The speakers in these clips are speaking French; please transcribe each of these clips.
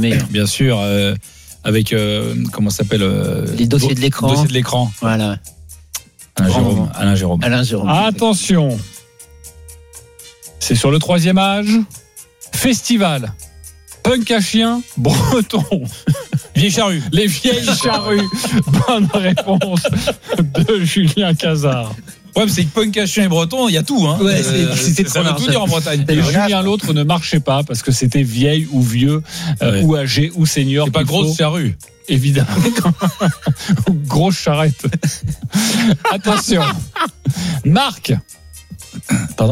meilleurs. Bien sûr, avec comment ça s'appelle les dossiers de l'écran. Dossier de l'écran. Voilà. Alain Jérôme. Attention. C'est sur le 3e âge. Festival. Punk à chien, breton. Vieille charrue. Les vieilles charrues. Bonne réponse de Julien Cazard. Ouais, mais c'est que punk à chien et breton, il y a tout. Hein. Ouais, c'était ça veut tout dire en Bretagne. Et Julien l'autre ne marchait pas parce que c'était vieille ou vieux, ou âgé ou senior. C'est pas grosse charrue. Évidemment. Grosse charrette. Attention. Marc. Pardon ?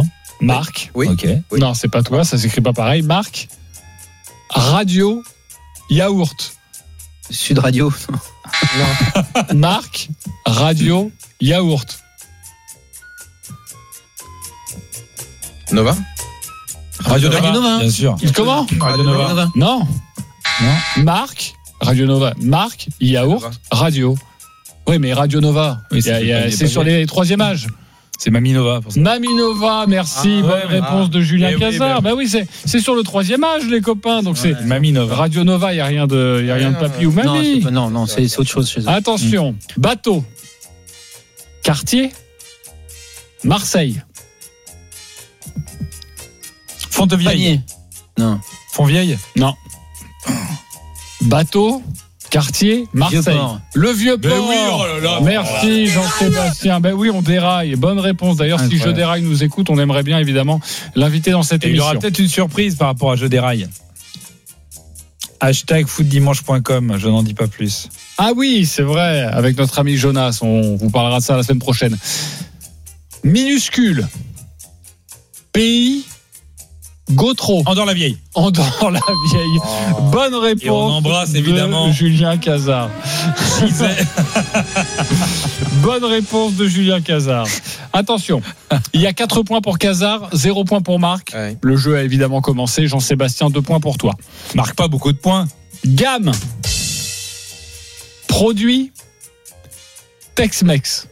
Marc. Oui. Ok. Oui. Non, c'est pas toi, ça s'écrit pas pareil. Marc. Radio. Yaourt. Sud Radio. Marc. Radio. Yaourt. Nova. Radio Nova. Bien sûr. Comment ? Radio Nova. Non. Marc. Radio Nova. Marc. Yaourt. Radio. Oui, mais Radio Nova. Oui, c'est sur les 3e âges. C'est Mamie Nova pour ça. Mamie Nova, merci. Bonne réponse de Julien Cazard. Ben oui, c'est sur le 3e âge, les copains. Donc c'est Mamie Nova. Radio Nova, il n'y a rien de papy ou mamie. Non, c'est autre chose chez eux. Attention, bateau. Quartier. Marseille. Fontevieille. Non. Fontvieille. Non. Bateau. Quartier, Marseille. Vieux-Port. Le Vieux-Port. Ben oui, oh là là. Merci Jean-Sébastien. Ben oui, on déraille. Bonne réponse. D'ailleurs, si Je déraille nous écoute, on aimerait bien évidemment l'inviter dans cette émission. Il y aura peut-être une surprise par rapport à Je déraille. #footdimanche.com, je n'en dis pas plus. Ah oui, c'est vrai, avec notre ami Jonas, on vous parlera de ça la semaine prochaine. Minuscule. Pays. Gautreau. Andorre-la-Vieille. Andorre-la-Vieille. Bonne réponse. Et on embrasse évidemment de Julien Cazard. Bonne réponse de Julien Cazard. Attention, il y a 4 points pour Cazard, 0 points pour Marc. Ouais. Le jeu a évidemment commencé. Jean-Sébastien, 2 points pour toi. Marque pas beaucoup de points. Gamme. Produit. Tex-Mex.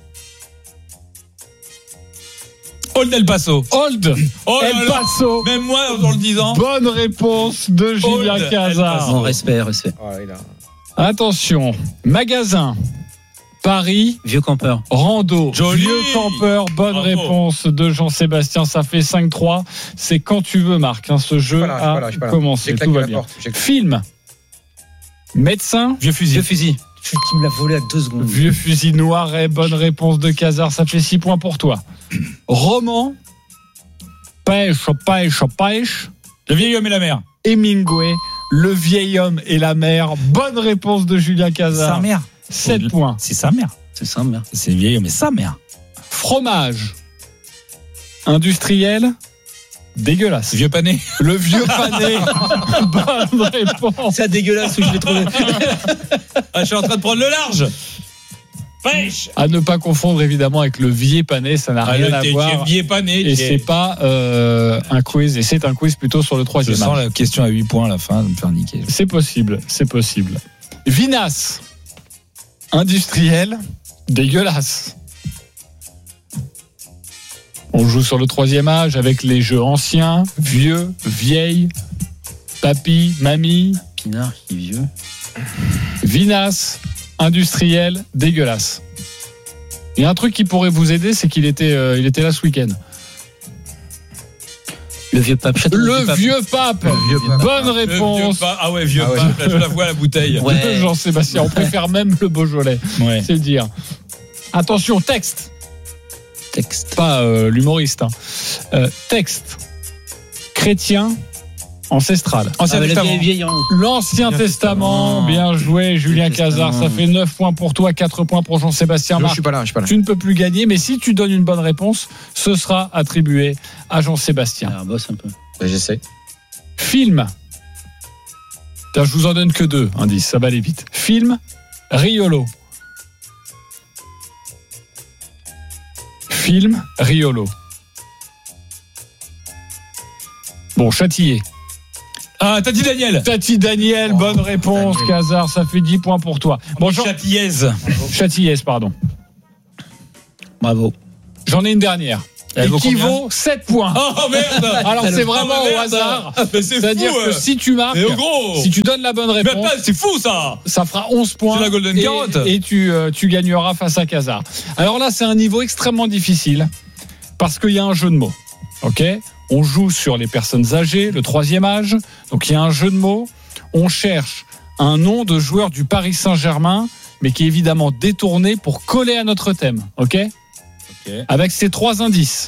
Old El Paso. Old Oh là El là. Paso. Même moi, en le disant. Bonne réponse de Julien Old Cazard. Non, respect. Oh, il a... Attention, magasin. Paris. Vieux campeur. Rando. Joli. Vieux campeur. Bonne Bravo. réponse de Jean-Sébastien. Ça fait 5-3. C'est quand tu veux, Marc. Ce jeu a commencé. Tout va bien. Film. Médecin. Vieux fusil. Vieux fusil. Tu me l'as volé à 2 secondes. Vieux fusil Noiret. Bonne réponse de Cazard. Ça fait 6 points pour toi. Roman. Pêche. Le vieil homme et la mer. Hemingway. Le vieil homme et la mer. Bonne réponse de Julien Cazard. Sa mère. 7 points. C'est sa mère. C'est ça, merde. C'est le vieil homme et sa mère. Fromage. Industriel. Dégueulasse. Vieux pané. Le vieux pané. Bonne réponse. C'est dégueulasse où je l'ai trouvé. Ah, je suis en train de prendre le large. Pêche. À ne pas confondre évidemment avec le vieil pané, ça n'a rien à voir. Vieux pané. Et c'est pas un quiz, et c'est un quiz plutôt sur le Je 3e sens âge. la question à 8 points à la fin de me faire niquer. C'est possible. Vinasse. Industriel. Dégueulasse. On joue sur le 3e âge avec les jeux anciens, vieux, vieille, papy, mamie. Pinard qui est vieux. Vinasse, industriel, dégueulasse. Il y a un truc qui pourrait vous aider, c'est qu'il était là ce week-end. Le vieux pape. Le vieux pape. Bonne réponse. Ah ouais, vieux pape. Là, je la vois à la bouteille. Ouais. De Jean-Sébastien. On préfère même le Beaujolais. Ouais. C'est dire. Attention, texte. Pas l'humoriste. Texte. Chrétien. Ancestral. Ancien Testament. L'Ancien Testament. Bien joué, Julien Cazard. Ça fait 9 points pour toi, 4 points pour Jean-Sébastien. Je suis pas là. Tu ne peux plus gagner, mais si tu donnes une bonne réponse, ce sera attribué à Jean-Sébastien. Alors, bosse un peu. J'essaie. Film. Je vous en donne que 2 indices, ça va aller vite. Film. Riolo. Film. Riolo. Bon, Châtillier. Ah, Tati Daniel. Bonne réponse, Cazard, ça fait 10 points pour toi. Bon, Châtillaise. Châtillaise, pardon. Bravo. J'en ai une dernière. et qui vaut 7 points. Oh merde. Alors c'est vraiment au hasard. Mais c'est C'est-à-dire fou, que si tu marques, si tu donnes la bonne mais réponse, attends, c'est fou ça. ça fera 11 points. C'est la Golden Carotte. Et tu gagneras face à Casar. Alors là, c'est un niveau extrêmement difficile parce qu'il y a un jeu de mots. Ok ? On joue sur les personnes âgées, le 3e âge. Donc il y a un jeu de mots. On cherche un nom de joueur du Paris Saint-Germain, mais qui est évidemment détourné pour coller à notre thème. Ok ? Avec ces 3 indices.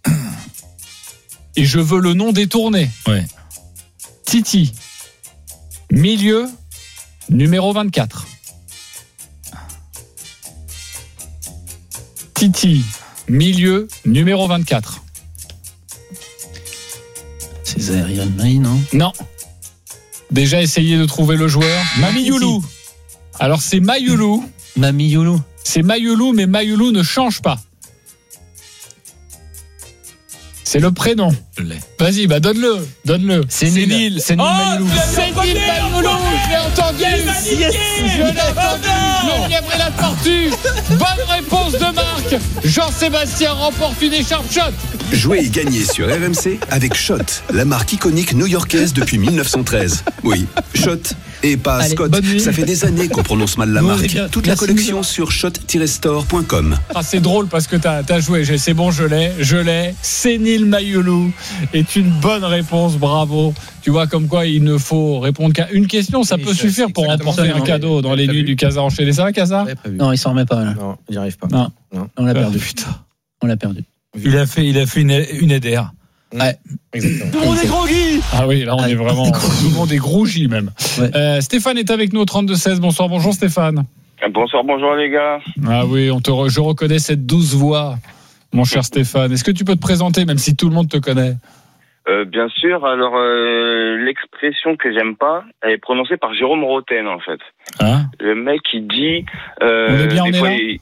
Et je veux le nom détourné. Ouais. Titi, milieu, numéro 24. Titi, milieu, numéro 24. C'est Zaire May, non ? Non. Déjà essayé de trouver le joueur. Mami Youlou. Alors c'est Mayoulou. Mami Youlou. C'est Mayoulou, mais Mayoulou ne change pas. C'est le prénom. Vas-y, donne-le. C'est Nil. C'est Nil Mayoulou. C'est Nil Mayoulou. Je l'ai entendu. Je l'ai entendu. Le lièvre et la tortue. Bonne réponse de Marc. Jean-Sébastien remporte une écharpe Shot. Jouez et gagnez sur RMC avec Shot, la marque iconique new-yorkaise depuis 1913. Oui, Shot et pas Allez, Scott. Ça fait des années qu'on prononce mal la marque. Toute la collection sur shot-store.com. Ah, c'est drôle parce que t'as joué. C'est bon, je l'ai. C'est Nil Mayoulou est une bonne réponse. Bravo. Tu vois comme quoi il ne faut répondre qu'à une question. Ça peut suffire pour remporter un cadeau dans les nuits du Casar enchaîné. Ça va, Casar ? Non, il s'en remet pas là. Non, il n'y arrive pas. Non. On l'a perdu. Putain. On l'a perdu. Il a fait une EDR. Ouais. Exactement. On est groggy. Ah oui, là on est vraiment souvent des gros J même. Ouais. Stéphane est avec nous au 32-16. Bonjour Stéphane. Bonjour les gars. Ah oui, je reconnais cette douce voix, mon cher Stéphane. Est-ce que tu peux te présenter même si tout le monde te connaît ? Bien sûr. Alors l'expression que j'aime pas, elle est prononcée par Jérôme Roten en fait. Hein ? Le mec il dit. On est bien, on est là.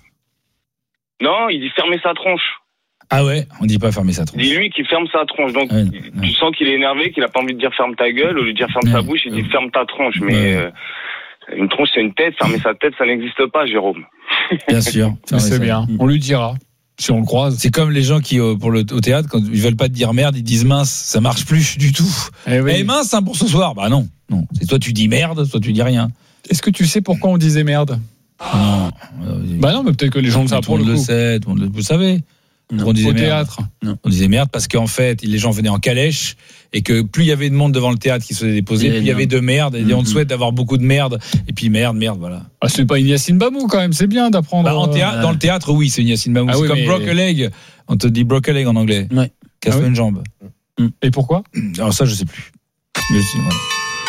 Non, il dit fermer sa tronche. Ah ouais, on dit pas fermer sa tronche. Il dit lui qui ferme sa tronche. Donc tu sens qu'il est énervé, qu'il a pas envie de dire ferme ta gueule, au lieu de dire ferme ta bouche, il dit ferme ta tronche. Mais une tronche c'est une tête, fermer sa tête ça n'existe pas, Jérôme. Bien sûr. C'est bien. On lui dira. Si on le croise. C'est comme les gens qui, au théâtre, quand ils veulent pas te dire merde, ils disent mince. Ça marche plus du tout. Oui. Mince, hein, pour ce soir. Bah non. C'est soit tu dis merde, soit tu dis rien. Est-ce que tu sais pourquoi on disait merde ? Non. Bah non, mais peut-être que les gens le savent pour le coup. Tout le monde vous savez. On disait au théâtre. On disait merde parce qu'en fait, les gens venaient en calèche et que plus il y avait de monde devant le théâtre qui se faisait déposer, plus il y avait de merde. Et on te souhaite d'avoir beaucoup de merde. Et puis merde, voilà. Ah, c'est pas une Yacine Bamou quand même, c'est bien d'apprendre. Dans le théâtre, oui, c'est une Yacine Bamou. C'est comme broke a leg. On te dit broke a leg en anglais. Ouais. Casse-toi une jambe. Et pourquoi ? Alors ça, je sais plus. Mais voilà.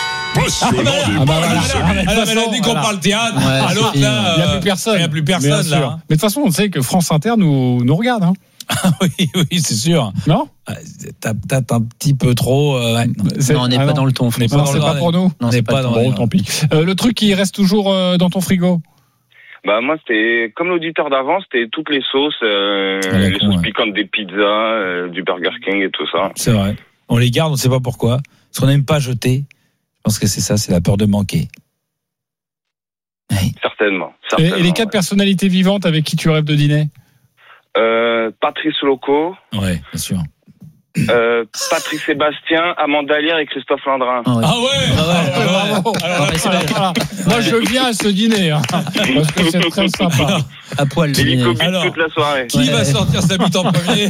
Elle a dit qu'on parle théâtre. Alors là, il n'y a plus personne. Il n'y a plus personne là. Mais de toute façon, on sait que France Inter nous regarde. Hein. Oui, c'est sûr. Non ? T'as un petit peu trop. Non, on n'est pas dans le ton. C'est pas pour nous. Non, c'est pas bon, tant pis. Le truc qui reste toujours dans ton frigo ? Bah moi c'était comme l'auditeur d'avant, c'était toutes les sauces, les sauces piquantes des pizzas, du Burger King et tout ça. C'est vrai. On les garde, on ne sait pas pourquoi. Parce qu'on n'aime pas jeter. Je pense que c'est ça, c'est la peur de manquer. Oui. Certainement. Et les 4 personnalités vivantes avec qui tu rêves de dîner ? Patrice Loco. Ouais, bien sûr. Patrick Sébastien, Amanda Lear et Christophe Landrin. Ah ouais. Bravo. Moi je viens à ce dîner parce que c'est très sympa. À poil. Alors, toute la soirée. Qui va sortir sa bite en premier?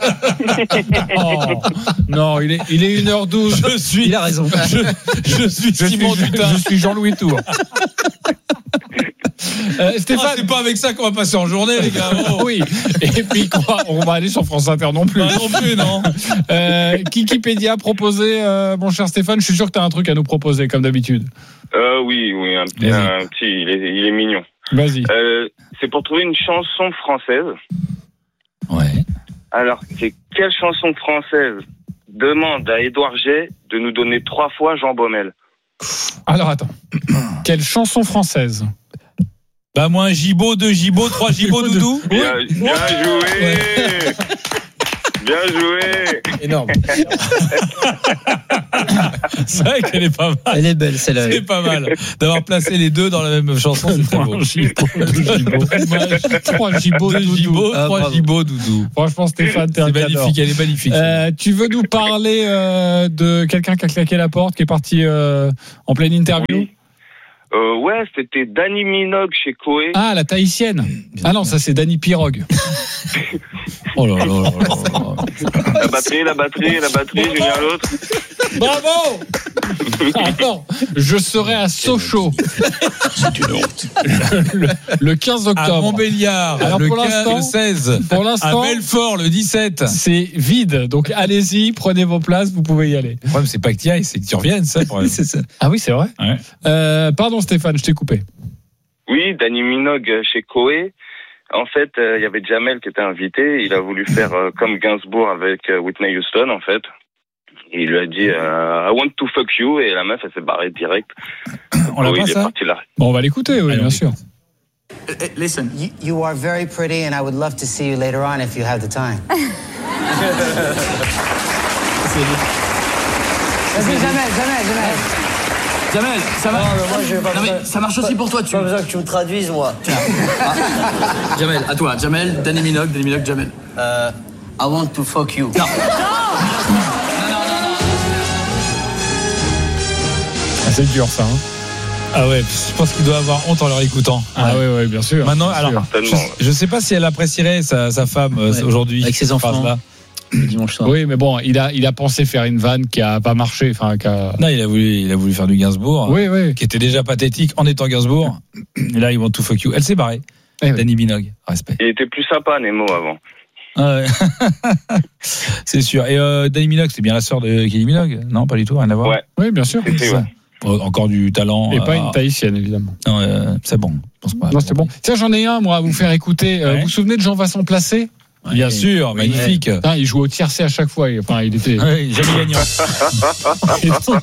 Non, il est 1h12. Il a raison. Je suis Simon Dutin. Je suis Jean-Louis Tour. Stéphane, c'est pas avec ça qu'on va passer en journée, les gars. Oh. Oui. Et puis quoi, on va aller sur France Inter non plus. Non plus, non. Kikipédia a proposé, mon cher Stéphane. Je suis sûr que tu as un truc à nous proposer, comme d'habitude. Oui, un petit. Il est mignon. Vas-y. C'est pour trouver une chanson française. Ouais. Alors, c'est quelle chanson française demande à Édouard G de nous donner 3 fois Jean Baumel? Alors attends. Quelle chanson française? Bah moi, 1 gigot, 2 gigots, 3 gigots, doudou. Bien joué. Bien joué. Énorme. C'est vrai qu'elle est pas mal. Elle est belle, celle-là. C'est pas mal. D'avoir placé les deux dans la même chanson, c'est très beau. Trois gibots, Doudou. Trois gibots, Doudou. Franchement, Stéphane, t'es un C'est cadeau. magnifique, elle est magnifique. Tu veux nous parler de quelqu'un qui a claqué la porte, qui est parti en pleine interview? Oui. Ouais, c'était Dany Minogue chez Koé. Ah, la tahitienne. Ah non, ça c'est Dany Pirogue. Oh là là là là. La batterie, Julien l'autre. Bravo. Alors, je serai à Sochaux. C'est une honte. Le 15 À octobre. Montbéliard, Alors, le pour l'instant- 16. Pour À l'instant, Belfort, le 17. c'est vide. Donc allez-y, prenez vos places, vous pouvez y aller. Le problème, c'est pas que tu y ailles, c'est que tu reviennes, ça. C'est ça. Ah oui, c'est vrai. Ouais. Pardon Stéphane, je t'ai coupé. Oui, Dany Minogue chez Koé. En fait, il y avait Jamel qui était invité. Il a voulu faire comme Gainsbourg avec Whitney Houston, en fait. Et il lui a dit I want to fuck you. Et la meuf, elle s'est barrée direct. On l'a Oui, pas, il est ça parti là. Bon, on va l'écouter, oui, Allez, bien on sûr. Listen, you are very pretty, and I would love to see you later on if you have the time. Vas-y, Jamel. Jamel, ça va? Non, moi, je vais pas Non, mais ça marche aussi pour toi, tu. Pas besoin que tu me traduises, moi. Jamel, à toi. Jamel, Dany Minogue, Jamel. I want to fuck you. Non. Ah, c'est dur ça. Hein. Ah ouais, je pense qu'il doit avoir honte en leur écoutant. Ah oui, bien sûr. Maintenant, Bien alors, sûr. je sais pas si elle apprécierait sa femme aujourd'hui. Avec ses enfants. Là. Le dimanche soir. Oui, mais bon, il a pensé faire une vanne qui a pas marché. Enfin, Non, il a voulu faire du Gainsbourg. Oui. Qui était déjà pathétique en étant Gainsbourg. Et là, ils vont tout fuck you. Elle s'est barrée. Eh oui. Dany Minogue, respect. Il était plus sympa, Nemo, avant. Ah ouais. C'est sûr. Et Dany Minogue, c'est bien la sœur de Kylie Minogue? Non, pas du tout, rien à voir. Ouais. Oui, bien sûr. C'est ouais. Encore du talent. Et pas une tahitienne, évidemment. Non, c'est bon. Je pense pas. Non, c'était bon. Tiens, j'en ai un, moi, à vous faire écouter. Ouais. Vous vous souvenez de Jean-Vincent Placé? Bien sûr, magnifique. Putain, il jouait au tiercé à chaque fois. Enfin, il était. Ouais, jamais gagnant. Et donc,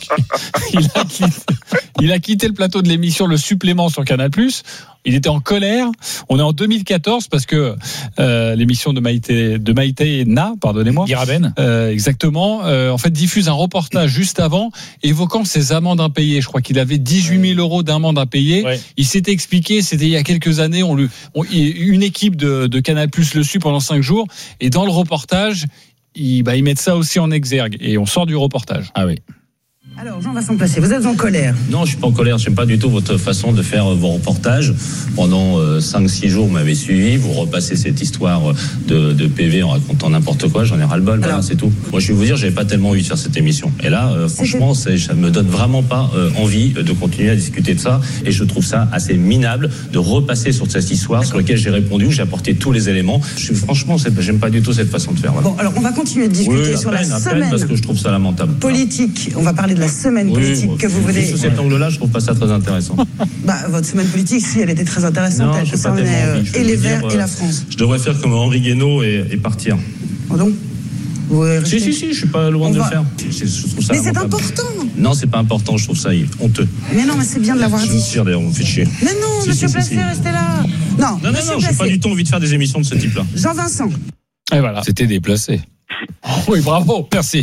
il a quitté le plateau de l'émission Le Supplément sur Canal+. Il était en colère. On est en 2014 parce que l'émission de Maïté Na, pardonnez-moi. Guiraben. Exactement. En fait, diffuse un reportage juste avant évoquant ses amendes impayées. Je crois qu'il avait 18 000 euros d'amende impayée. Ouais. Il s'était expliqué, c'était il y a quelques années. Une équipe de Canal+ le suit pendant 5 jours. Et dans le reportage, ils mettent ça aussi en exergue. Et on sort du reportage. Ah oui. Alors, Jean-Vincent Placé, vous êtes en colère? Non, je suis pas en colère. J'aime pas du tout votre façon de faire vos reportages. Pendant 5-6 jours, vous m'avez suivi. Vous repassez cette histoire de PV en racontant n'importe quoi. J'en ai ras-le-bol. Voilà, c'est tout. Moi, je vais vous dire, j'avais pas tellement envie de faire cette émission. Et là, franchement, ça me donne vraiment pas envie de continuer à discuter de ça. Et je trouve ça assez minable de repasser sur cette histoire sur laquelle j'ai répondu, où j'ai apporté tous les éléments. Franchement, j'aime pas du tout cette façon de faire. Voilà. Bon, alors on va continuer de discuter sur la semaine parce que je trouve ça lamentable. politique. On va parler de la semaine politique que vous venez. Sous cet angle-là, je trouve pas ça très intéressant. Votre semaine politique, si elle était très intéressante, Non, elle j'ai pas tellement concernait envie. Je et vais les vous Verts dire, et la France. Je devrais faire comme Henri Guénaud et partir. Pardon? Si, je suis pas loin de le faire. Je trouve ça Mais c'est lamentable. important. Non, c'est pas important, je trouve ça honteux. Mais non, mais c'est bien de l'avoir Je vous dit. tire d'ailleurs, vous me faites chier. Mais non, monsieur Placé, restez là. Non, Non, monsieur j'ai pas Placé. du tout envie de faire des émissions de ce type-là. Jean-Vincent. Et voilà. C'était déplacé. Oui, bravo. Merci.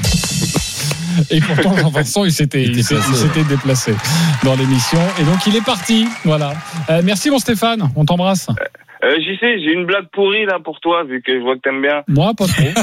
Et pourtant, Jean-Vincent, il s'était déplacé dans l'émission. Et donc, il est parti. Voilà. Merci, mon Stéphane. On t'embrasse. JC, j'ai une blague pourrie là pour toi, vu que je vois que t'aimes bien. Moi, pas trop.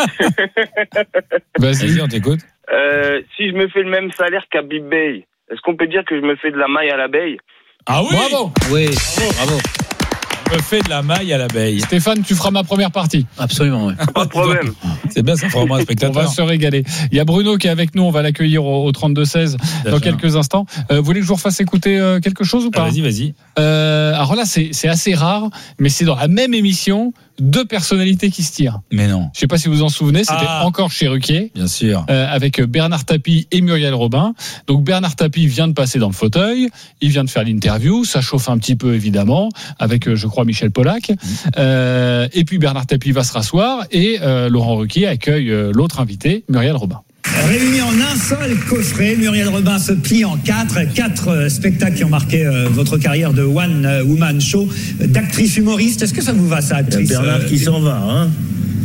Vas-y, on t'écoute. Si je me fais le même salaire qu'Habib Bey, est-ce qu'on peut dire que je me fais de la maille à l'abeille? Ah oui. Bravo. Oui, bravo. Je me fais de la maille à l'abeille. Stéphane, tu feras ma première partie. Absolument, oui. Pas de problème. C'est bien, ça fera vraiment un On spectateur. va se régaler. Il y a Bruno qui est avec nous. On va l'accueillir au 32-16 dans quelques instants. Vous voulez que je vous refasse écouter quelque chose ou pas? Vas-y. Alors là, c'est assez rare, mais c'est dans la même émission, 2 personnalités qui se tirent. Mais non. Je sais pas si vous vous en souvenez, c'était encore chez Ruquier. Bien sûr. Avec Bernard Tapie et Muriel Robin. Donc Bernard Tapie vient de passer dans le fauteuil, il vient de faire l'interview, ça chauffe un petit peu évidemment, avec je crois Michel Polac. Et puis Bernard Tapie va se rasseoir et Laurent Ruquier accueille l'autre invité, Muriel Robin. Réunis en un seul coffret, Muriel Robin se plie en 4 spectacles qui ont marqué votre carrière de One Woman Show, d'actrice humoriste. Est-ce que ça vous va, ça, actrice? Bernard qui s'en va, hein?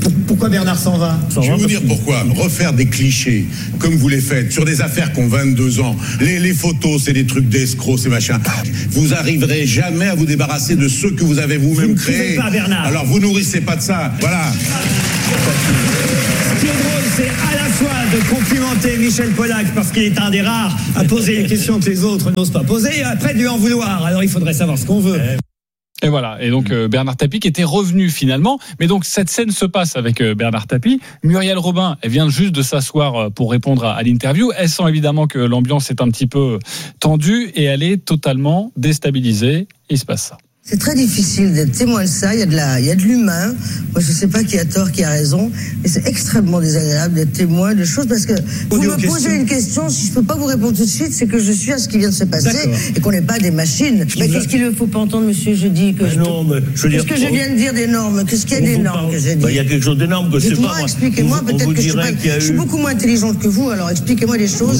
Pourquoi Bernard s'en va? Je vais vous dire pourquoi. Refaire des clichés, comme vous les faites, sur des affaires qui ont 22 ans. Les photos, c'est des trucs d'escrocs, c'est machin. Vous arriverez jamais à vous débarrasser de ceux que vous avez vous-même créés. Pas, Bernard. Alors vous nourrissez pas de ça. Voilà. Ce qui est drôle, c'est à la fois de complimenter Michel Pollack parce qu'il est un des rares à poser les questions que les autres n'osent pas poser, et après de lui en vouloir. Alors il faudrait savoir ce qu'on veut. Et voilà. Et donc Bernard Tapie qui était revenu finalement. Mais donc cette scène se passe avec Bernard Tapie. Muriel Robin, elle vient juste de s'asseoir pour répondre à l'interview. Elle sent évidemment que l'ambiance est un petit peu tendue et elle est totalement déstabilisée. Il se passe ça. C'est très difficile d'être témoin de ça. Il y a de l'humain. Moi, je sais pas qui a tort, qui a raison. Mais c'est extrêmement désagréable d'être témoin de choses parce que vous me posez une question. Si je peux pas vous répondre tout de suite, c'est que je suis à ce qui vient de se passer et qu'on n'est pas des machines. Mais qu'est-ce qu'il ne faut pas entendre, monsieur? Je dis que qu'est-ce que je viens de dire des normes? Qu'est-ce qu'il y a des normes que j'ai dit? Il y a quelque chose d'énorme que je sais pas. Expliquez-moi. Peut-être que je suis beaucoup moins intelligente que vous. Alors expliquez-moi des choses.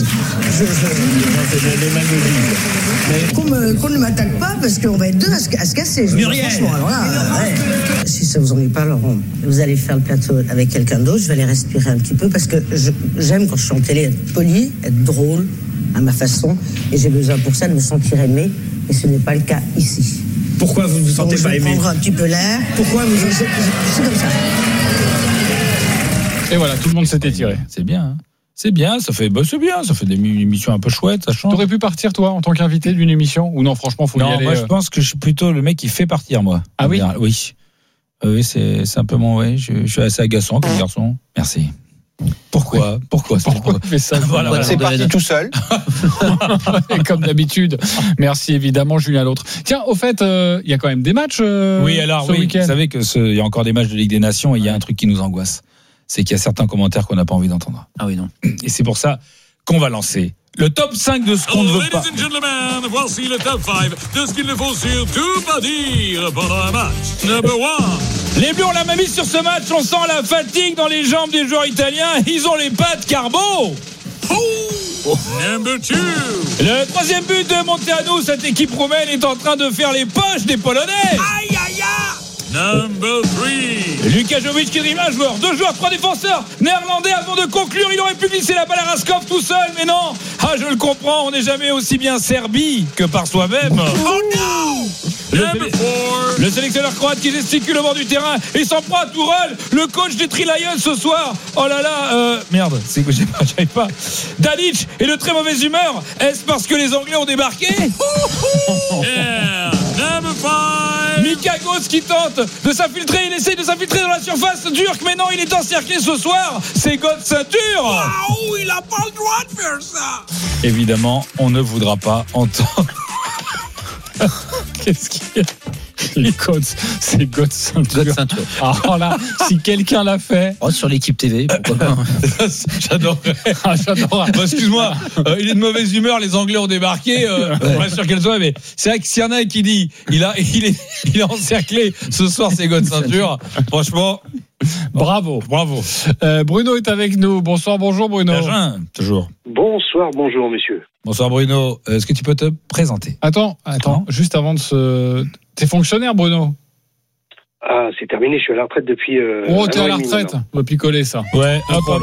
Qu'on ne m'attaque pas parce qu'on va être deux à se casser. Franchement, alors là, si ça vous ennuie pas, Laurent, vous allez faire le plateau avec quelqu'un d'autre. Je vais aller respirer un petit peu parce que j'aime quand je suis en télé être poli, être drôle à ma façon, et j'ai besoin pour ça de me sentir aimé. Et ce n'est pas le cas ici. Pourquoi vous vous sentez pas aimé? Je vais prendre un petit peu l'air. Pourquoi vous c'est comme ça. Et voilà, tout le monde s'est étiré. C'est bien. Hein. C'est bien, ça fait des émissions un peu chouettes, ça change. T'aurais pu partir, toi, en tant qu'invité d'une émission? Ou non, franchement, faut y aller. Non, moi, je pense que je suis plutôt le mec qui fait partir, moi. Ah oui? Oui. Oui, c'est un peu je suis assez agaçant comme garçon. Merci. Pourquoi tu fais ça? Voilà, c'est parti tout seul. Et comme d'habitude. Merci évidemment, Julien L'Autre. Tiens, au fait, il y a quand même des matchs oui, alors, ce week-end. Vous savez qu'il y a encore des matchs de Ligue des Nations et il y a un truc qui nous angoisse. C'est qu'il y a certains commentaires qu'on n'a pas envie d'entendre. Ah oui, non. Et c'est pour ça qu'on va lancer le top 5 de ce qu'on ne veut pas. Ladies and gentlemen, voici le top 5 de ce qu'il ne faut surtout pas dire pendant un match. Number 1. Les Bleus ont la main mise sur ce match. On sent la fatigue dans les jambes des joueurs italiens. Ils ont les pattes carbo. Number 2. Le troisième but de Monteanu, cette équipe roumaine est en train de faire les poches des Polonais. Aïe, aïe, aïe. Number 3. Lucas Jovic qui dribble un joueur, 2 joueurs, 3 défenseurs néerlandais. Avant de conclure, il aurait pu glisser la balle à Raskov tout seul, mais non. Ah, je le comprends, on n'est jamais aussi bien servi que par soi-même. Oh non. Le sélectionneur croate qui gesticule au bord du terrain et s'en prend à Tourelle, le coach des Tri-Lions ce soir. Oh là là, merde, c'est que j'arrive pas. Dalic est de très mauvaise humeur. Est-ce parce que les Anglais ont débarqué? Yeah. Number 5. Mikagos qui tente de s'infiltrer, il essaie de s'infiltrer dans la surface turque, mais non, il est encerclé ce soir. C'est God ceinture. Waouh, il a pas le droit de faire ça. Évidemment, on ne voudra pas entendre. Qu'est-ce qu'il y a? Les codes, c'est God ceinture. Alors là, si quelqu'un l'a fait. Oh, sur l'équipe TV, pourquoi pas. J'adorerais. Excuse-moi, il est de mauvaise humeur, les Anglais ont débarqué. Pas sûr qu'elle soit, mais c'est vrai que s'il y en a qui dit il est encerclé ce soir, c'est God ceinture. Franchement. Bravo. Bruno est avec nous. Bonsoir, bonjour Bruno. Toujours. Bonsoir, bonjour messieurs. Bonsoir Bruno. Est-ce que tu peux te présenter? Attends, juste avant de se... T'es fonctionnaire, Bruno? Ah, c'est terminé, je suis à la retraite depuis... t'es à la retraite? On va picoler ça. Ouais, hop.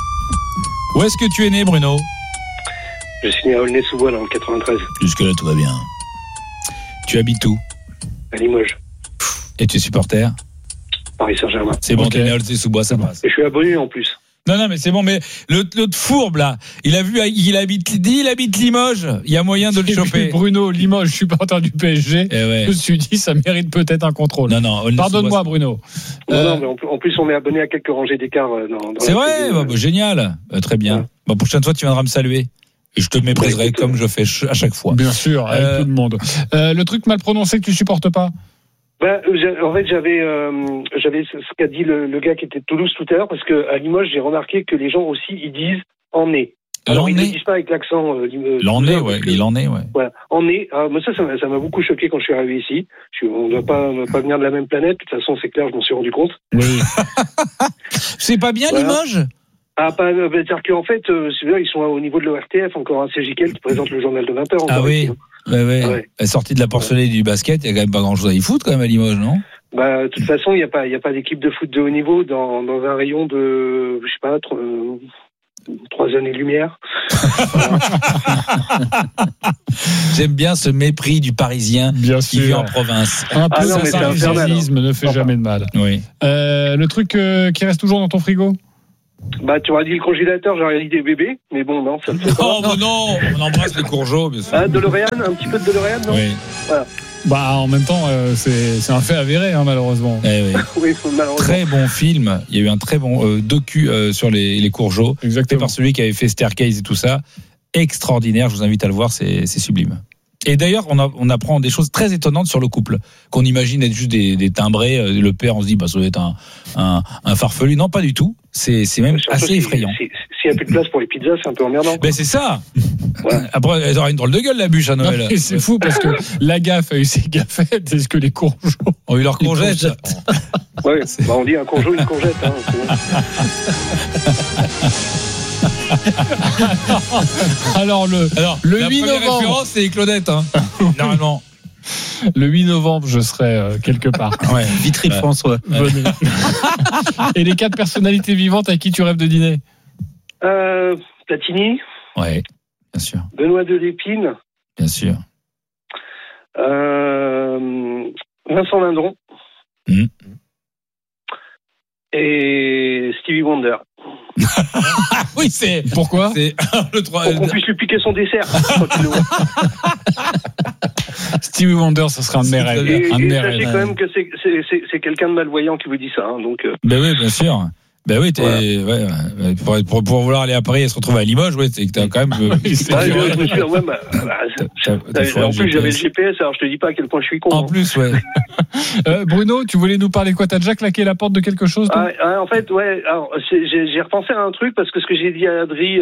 Où est-ce que tu es né, Bruno? Je suis né à Aulnay-sous-Bois, dans le 93. Jusque-là, tout va bien. Tu habites où? À Limoges. Et tu es supporter? Paris Saint-Germain. C'est bon, t'es né à Aulnay-sous-Bois, ça passe. Et je suis abonné en plus. Non, mais c'est bon, mais l'autre fourbe, là, il habite Limoges, il y a moyen de le choper. Bruno, Limoges, supporter du PSG, je me suis dit, ça mérite peut-être un contrôle. Non, pardonne-moi, Bruno. Non, mais en plus, on est abonné à quelques rangées d'écart. C'est vrai, génial. Très bien. Ouais. Bon, prochaine fois, tu viendras me saluer. Et je te mépriserai comme je fais à chaque fois. Bien sûr, avec tout le monde. Le truc mal prononcé que tu supportes pas? En fait, j'avais ce qu'a dit le gars qui était de Toulouse tout à l'heure, parce que à Limoges, j'ai remarqué que les gens aussi, ils disent en est. Alors, ils ne disent pas avec l'accent. L'en est, ouais. Il en est, ouais. Voilà. En est. Moi, ça m'a beaucoup choqué quand je suis arrivé ici. On ne doit pas venir de la même planète. De toute façon, c'est clair, je m'en suis rendu compte. Oui. C'est pas bien, voilà. Limoges? C'est-à-dire qu'en fait, ils sont au niveau de l'ORTF, encore un CJKL qui présente le journal de 20h. Ah oui. Ouais. Sorti de la porcelaine du basket, il n'y a quand même pas grand-chose à y foutre, quand même, à Limoges, non? Bah, de toute façon, il y a pas d'équipe de foot de haut niveau dans un rayon de, je sais pas, 3 années-lumière. J'aime bien ce mépris du Parisien qui vit en province. Un peu de sarcasme ne fait jamais de mal. Oui. Le truc qui reste toujours dans ton frigo? Bah, tu aurais dit le congélateur, j'aurais dit des bébés, mais bon, non, ça me fait pas. Non, on embrasse les courgeaux, bien sûr. DeLorean, un petit peu de DeLorean, non? Oui. Voilà. Bah, en même temps, c'est un fait avéré, hein, malheureusement. Oui. Oui, malheureusement. Très bon film. Il y a eu un très bon docu sur les courgeaux. Exactement. Fait par celui qui avait fait Staircase et tout ça. Extraordinaire. Je vous invite à le voir. C'est sublime. Et d'ailleurs, on apprend des choses très étonnantes sur le couple, qu'on imagine être juste des timbrés. Le père, on se dit, bah, ça doit être un farfelu. Non, pas du tout. C'est même assez effrayant. S'il n'y a plus de place pour les pizzas, c'est un peu emmerdant. Ben, c'est ça. Ouais. Après, elle aura une drôle de gueule, la bûche à Noël. Non, c'est fou parce que la gaffe a eu ses gaffettes. Est-ce que les courgeaux ont eu leur courgette? Ouais, bah, on dit un courgeot, une courgette. Hein, Alors, le 8 novembre. Référence, c'est Claudette, hein. Normalement. Le 8 novembre, je serai quelque part. Ouais, Vitry de François. Et les 4 personnalités vivantes à qui tu rêves de dîner? Platini. Ouais, bien sûr. Benoît Delépine. Bien sûr. Vincent Lindon. Et Stevie Wonder. Oui, c'est. Pourquoi? C'est le 3. Pour qu'on puisse lui piquer son dessert. Stevie Wonder, ce sera un de mes rêves. Et sachez quand même que c'est quelqu'un de malvoyant qui vous dit ça. Hein, donc. Ben oui, bien sûr. Ben oui, pour vouloir aller à Paris et se retrouver à Limoges, ouais, c'est que t'as quand même. En plus, j'avais le GPS, alors je te dis pas à quel point je suis con. En plus, ouais. Bruno, tu voulais nous parler quoi? T'as déjà claqué la porte de quelque chose? En fait, ouais. Alors, j'ai repensé à un truc parce que ce que j'ai dit à Adri,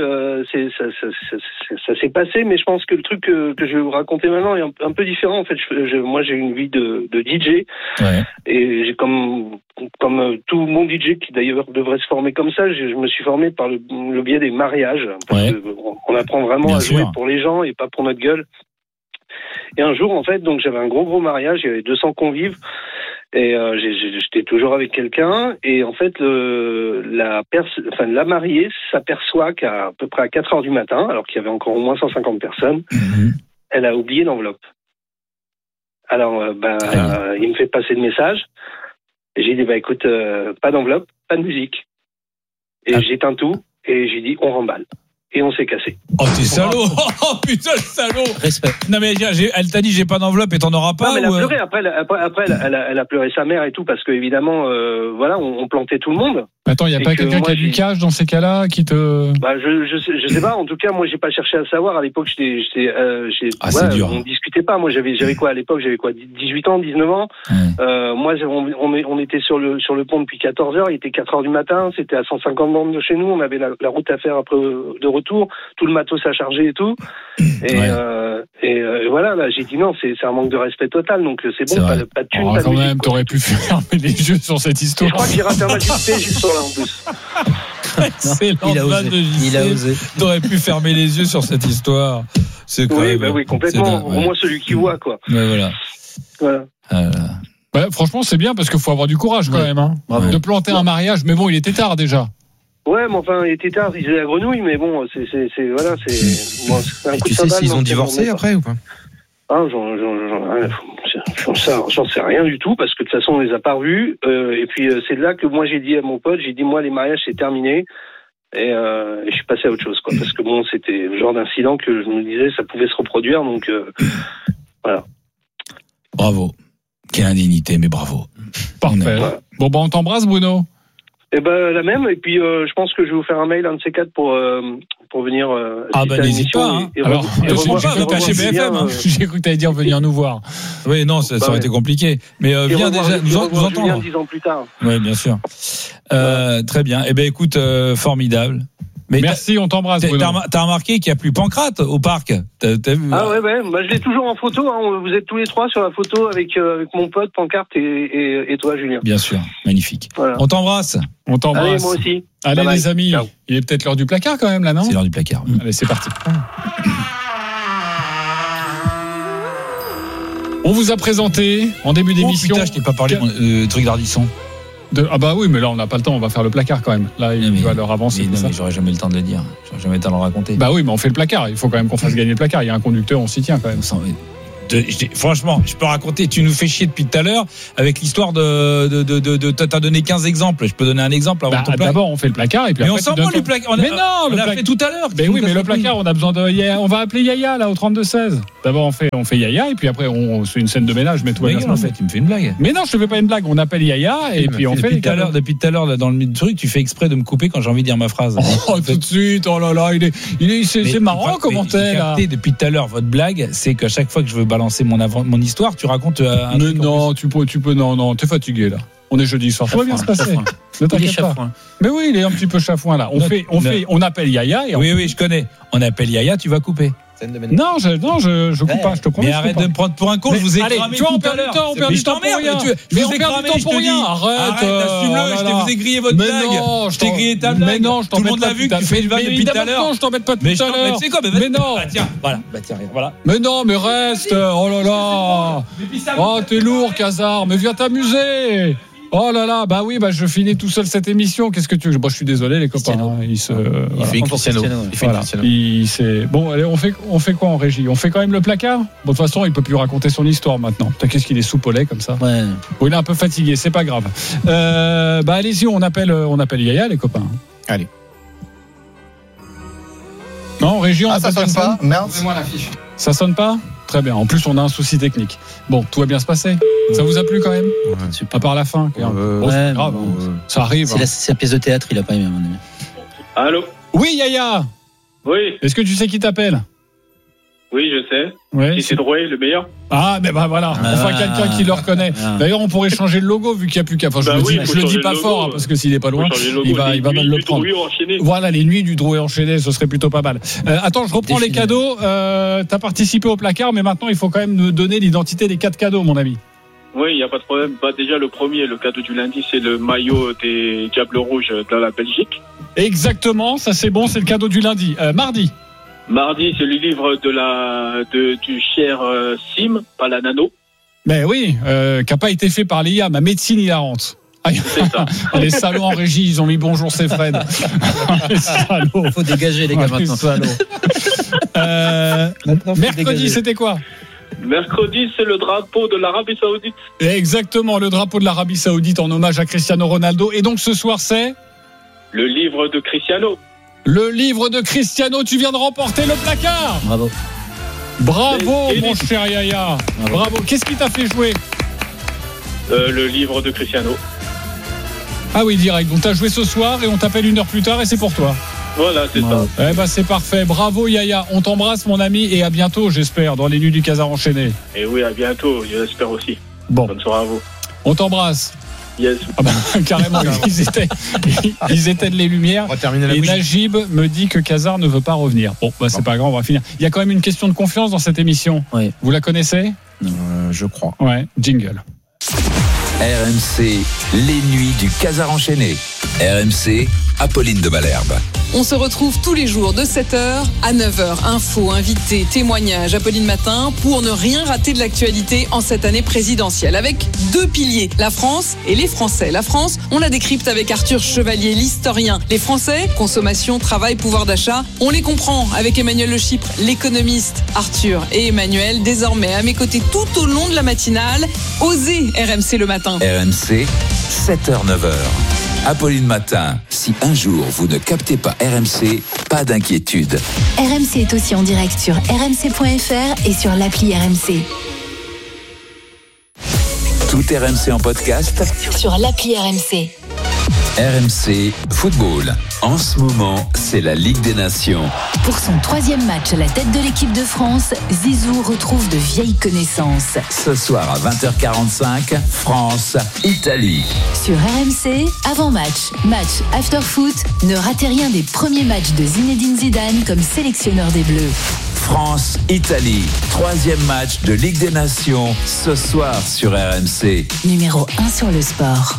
ça s'est passé, mais je pense que le truc que je vais vous raconter maintenant est un peu différent. En fait, moi, j'ai une vie de DJ, et j'ai comme tout mon DJ qui d'ailleurs devrait se former comme ça, je me suis formé par le biais des mariages. Parce on apprend vraiment à jouer pour les gens et pas pour notre gueule. Et un jour, en fait, donc j'avais un gros mariage, il y avait 200 convives, et j'étais toujours avec quelqu'un, et en fait, la mariée s'aperçoit qu'à peu près à 4h du matin, alors qu'il y avait encore au moins 150 personnes, elle a oublié l'enveloppe. Alors, il me fait passer le message. Et j'ai dit, écoute, pas d'enveloppe, pas de musique. Et j'éteins tout, et j'ai dit, on remballe. Et on s'est cassé. Oh, t'es salaud! Oh, putain, le salaud! Respect. Non, mais elle t'a dit, j'ai pas d'enveloppe et t'en auras pas? Non, mais elle a pleuré. Après, elle a pleuré sa mère et tout, parce que, évidemment, on plantait tout le monde. Attends, il n'y a pas quelqu'un qui a du cash dans ces cas-là qui te. Je sais pas. En tout cas, moi, j'ai pas cherché à savoir. À l'époque, c'est dur. On discutait pas. Moi, j'avais quoi à l'époque? J'avais quoi? 18 ans, 19 ans. Moi, on était sur le pont depuis 14h. Il était 4h du matin. C'était à 150 bornes de chez nous. On avait la route à faire après de retour. Tout le matos à charger et tout. Et voilà, là, j'ai dit non, c'est un manque de respect total. Donc, c'est bon, pas de thune, pas de quand musique, même, t'aurais pu fermer les yeux sur cette histoire. Je crois que j'ai raté un match de PSG ce soir-là, en plus. Il a osé. T'aurais pu fermer les yeux sur cette histoire. C'est quand même. Oui, complètement. Au moins celui qui voit, quoi. Ouais, voilà. Franchement, c'est bien parce qu'il faut avoir du courage quand même. Hein. De planter un mariage, mais bon, il était tard déjà. Ouais, mais enfin, il était tard, ils étaient à Grenouille, mais bon, c'est un coup tu de sais sabbat, s'ils ont divorcé après ou pas? J'en sais rien du tout, parce que de toute façon, on les a pas revus. Et puis, c'est là que moi, j'ai dit à mon pote, moi, les mariages, c'est terminé. Et je suis passé à autre chose, quoi. Parce que bon, c'était le genre d'incident que je me disais, ça pouvait se reproduire, donc voilà. Bravo. Quelle indignité, mais bravo. Parfait. Bon, on t'embrasse, Bruno. Eh ben, la même. Et puis, je pense que je vais vous faire un mail, un de ces quatre, pour venir. N'hésite pas. Hein. Alors, j'ai cru que t'allais dire venir nous voir. Oui, non, ça aurait été compliqué. Mais viens déjà nous entendre. 10 ans plus tard. Oui, bien sûr. Très bien. Eh ben, écoute, formidable. Mais merci, on t'embrasse. T'as remarqué qu'il n'y a plus Pancrate au parc? T'as vu? Ah ouais. Je l'ai toujours en photo. Hein. Vous êtes tous les trois sur la photo avec mon pote Pancarte et toi, Julien. Bien sûr, magnifique. Voilà. On t'embrasse. Allez, moi aussi. Allez, les amis. Ciao. Il est peut-être l'heure du placard quand même là, non? C'est l'heure du placard. Oui. Allez, c'est parti. On vous a présenté en début d'émission. Putain, je t'ai pas parlé de truc d'Ardisson. Ah bah oui, mais là on n'a pas le temps, on va faire le placard quand même. Là il va leur avancer. Mais j'aurais jamais le temps de le dire. J'aurais jamais le temps de le raconter. Bah oui, mais on fait le placard. Il faut quand même qu'on fasse gagner le placard. Il y a un conducteur, on s'y tient quand même. Franchement, je peux raconter. Tu nous fais chier depuis tout à l'heure avec l'histoire de t'as donné 15 exemples. Je peux donner un exemple avant ton placard. D'abord on fait le placard et puis mais après. on s'en fout du placard. Mais non, on l'a fait tout à l'heure. Mais oui, mais le placard, on a besoin de. On va appeler Yaya là au 32-16. D'abord on fait Yaya et puis après on fait une scène de ménage. Mais toi, en fait, tu me fais une blague. Mais non, je te fais pas une blague. On appelle Yaya et puis on fait. Depuis tout à l'heure, dans le truc, tu fais exprès de me couper quand j'ai envie de dire ma phrase. Oh, tout de suite. Oh là là, c'est marrant comment t'es là. Depuis tout à l'heure, votre blague, c'est qu'à chaque fois que je veux balancer mon histoire, tu racontes un mais non, tu peux non, t'es fatigué là. On est jeudi soir, ça va bien se passer. Ne t'inquiète pas. Mais oui, il est un petit peu chafouin là. On appelle Yaya et oui, je connais. On appelle Yaya, tu vas couper. Non, je coupe pas, je te promets. Mais arrête de me prendre pour un con, je vous ai cramé tout à l'heure. On perd du temps pour rien. Mais on perd du temps pour rien. Arrête, assume-le, je vous ai grillé votre blague. Je t'ai grillé ta blague. Mais non, je tout le monde l'a vu que tu fais une vanne depuis tout à l'heure. Non, je t'embête pas tout à l'heure. Mais non. Tiens, voilà. Mais non, mais reste. Oh là là. Oh, t'es lourd, Casar. Mais viens t'amuser. Oh là là, bah oui, bah je finis tout seul cette émission. Qu'est-ce que tu veux ? Bon, je suis désolé les copains. Il fait une Cristiano. Bon, allez, on fait quoi en régie ? On fait quand même le placard ? Bon, de toute façon, il peut plus raconter son histoire maintenant. Qu'est-ce qu'il est soupolé comme ça ? Ouais. Bon, il est un peu fatigué, c'est pas grave. Bah allez-y, on appelle Yaya les copains. Allez. Non, régie, on ça sonne pas. Merde. Ça sonne pas ? Très bien. En plus, on a un souci technique. Bon, tout va bien se passer. Ça vous a plu quand même ? À part la fin. C'est grave. Ça arrive. C'est la pièce de théâtre, il a pas aimé, à mon avis. Allô ? Oui, Yaya. Oui. Est-ce que tu sais qui t'appelle ? Oui, je sais. Ouais, et c'est Drouet, le meilleur. Ah, mais bah voilà. Enfin, quelqu'un qui le reconnaît. D'ailleurs, on pourrait changer le logo vu qu'il n'y a plus qu'à. Enfin, je le dis pas fort parce que s'il n'est pas loin, il va mal le prendre. Voilà, les nuits du Drouet enchaîné, ce serait plutôt pas mal. Attends, je reprends les cadeaux. T'as participé au placard, mais maintenant, il faut quand même nous donner l'identité des 4 cadeaux, mon ami. Oui, il n'y a pas de problème. Bah, déjà, le premier, le cadeau du lundi, c'est le maillot des Diables Rouges de la Belgique. Exactement, ça c'est bon, c'est le cadeau du lundi. Mardi, c'est le livre du cher Sim, pas la nano. Mais oui, qui n'a pas été fait par l'IA, ma médecine hilarante. C'est ça. Les salauds en régie, ils ont mis bonjour, c'est Fred. Les salauds. Il faut dégager les gars maintenant. Mercredi, c'était quoi ? Mercredi, c'est le drapeau de l'Arabie Saoudite. Exactement, le drapeau de l'Arabie Saoudite en hommage à Cristiano Ronaldo. Et donc ce soir, c'est le livre de Cristiano. Le livre de Cristiano, tu viens de remporter le placard. Bravo, mon cher Yaya. Bravo. Qu'est-ce qui t'a fait jouer ? Le livre de Cristiano. Ah oui, direct. Donc t'as joué ce soir et on t'appelle 1 heure plus tard et c'est pour toi. Voilà, c'est ça. Eh ben c'est parfait. Bravo Yaya. On t'embrasse mon ami et à bientôt, j'espère, dans les nuits du Casar enchaîné. Et oui, à bientôt, j'espère aussi. Bon. Bonne soirée à vous. On t'embrasse. Yes. Ah bah, carrément, ils éteignent les lumières. On va terminer la et bougie. Najib me dit que Casar ne veut pas revenir. Bon, bah c'est pas grave, on va finir. Il y a quand même une question de confiance dans cette émission. Oui. Vous la connaissez ? Je crois. Ouais, jingle. RMC, les nuits du Casar enchaîné. RMC, Apolline de Malherbe. On se retrouve tous les jours de 7h à 9h. Infos, invités, témoignages, Apolline Matin, pour ne rien rater de l'actualité en cette année présidentielle. Avec 2 piliers, la France et les Français. La France, on la décrypte avec Arthur Chevalier, l'historien. Les Français, consommation, travail, pouvoir d'achat, on les comprend avec Emmanuel Le Chypre, l'économiste. Arthur et Emmanuel, désormais à mes côtés tout au long de la matinale. Osez RMC le matin. RMC, 7h-9h. Apolline Matin, si un jour vous ne captez pas RMC, pas d'inquiétude. RMC est aussi en direct sur rmc.fr et sur l'appli RMC. Tout RMC en podcast sur l'appli RMC. RMC Football. En ce moment, c'est la Ligue des Nations. Pour son 3e match à la tête de l'équipe de France, Zizou retrouve de vieilles connaissances. Ce soir à 20h45, France-Italie. Sur RMC, avant-match, match after-foot, ne ratez rien des premiers matchs de Zinedine Zidane comme sélectionneur des Bleus. France-Italie, 3e match de Ligue des Nations, ce soir sur RMC. Numéro 1 sur le sport.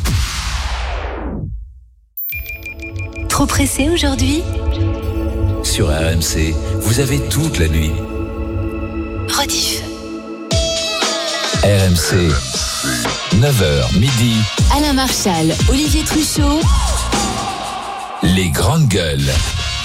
Trop pressé aujourd'hui ? Sur RMC, vous avez toute la nuit. Rediff. RMC, 9h midi. Alain Marchal, Olivier Truchot. Les grandes gueules.